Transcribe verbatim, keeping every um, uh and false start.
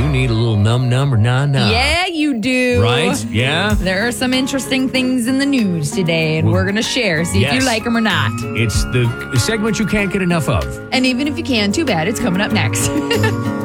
you need a little num num or nah nah. Yeah, you do. Right? Yeah. There are some interesting things in the news today, and Well, we're going to share, see if yes. you like them or not. It's the segment you can't get enough of. And even if you can, too bad. It's coming up next.